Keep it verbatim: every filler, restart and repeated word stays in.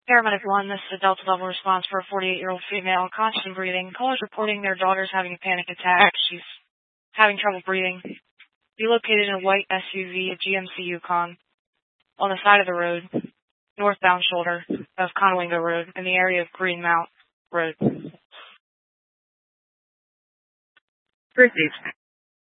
Paramedic one, this is a Delta level response for a forty-eight-year-old female, conscious and breathing. Callers reporting their daughter's having a panic attack. She's having trouble breathing. Be located in a white S U V, a G M C Yukon, on the side of the road, northbound shoulder of Conowingo Road, in the area of Greenmount Road. Received.